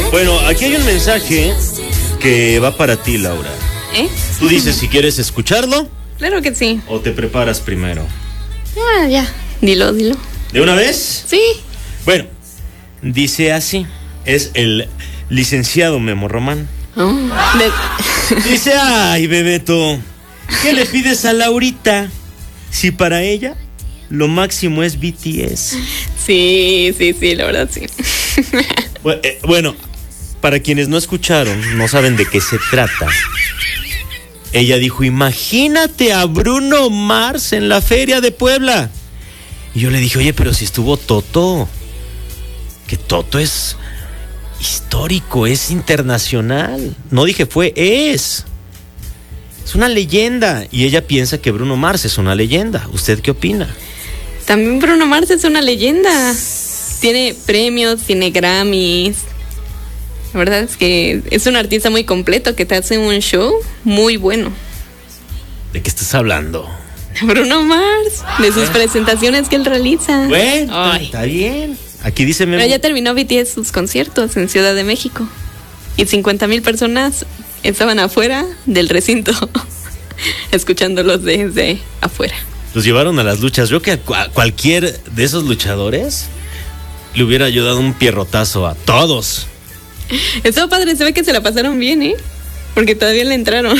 Bueno, aquí hay un mensaje que va para ti, Laura. Tú dices si quieres escucharlo. Claro que sí. ¿O te preparas primero? Ya. Dilo. ¿De una vez? Sí. Bueno, dice así. Es el licenciado Memo Román. Dice, ay, Bebeto, ¿qué le pides a Laurita? Si para ella lo máximo es BTS. Sí, la verdad sí. Bueno, para quienes no escucharon, no saben de qué se trata. Ella dijo, imagínate a Bruno Mars en la feria de Puebla. Y yo le dije, oye, pero si estuvo Toto. Que Toto es histórico, es internacional. No dije fue, es una leyenda. Y ella piensa que Bruno Mars es una leyenda. ¿Usted qué opina? También Bruno Mars es una leyenda. Tiene premios, tiene Grammys. La verdad es que es un artista muy completo que te hace un show muy bueno. ¿De qué estás hablando? Bruno Mars, de sus presentaciones que él realiza. Bueno, está bien. Aquí dice Memo. Pero ya terminó BTS sus conciertos en Ciudad de México. Y 50,000 personas estaban afuera del recinto, escuchándolos desde afuera. Los llevaron a las luchas. Yo que a cualquier de esos luchadores le hubiera ayudado un pierrotazo a todos. Estuvo padre, se ve que se la pasaron bien, porque todavía le entraron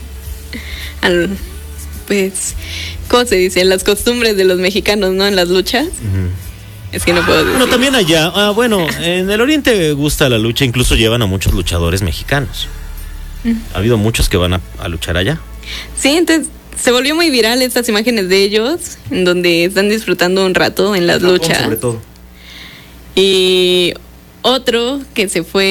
pues, ¿cómo se dice? Las costumbres de los mexicanos, ¿no? En las luchas. Uh-huh. Es que no puedo decir. Bueno, también allá, en el oriente gusta la lucha, incluso llevan a muchos luchadores mexicanos. Ha habido muchos que van a luchar allá. Sí, entonces se volvió muy viral estas imágenes de ellos, en donde están disfrutando un rato en las luchas. Sobre todo. Y otro que se fue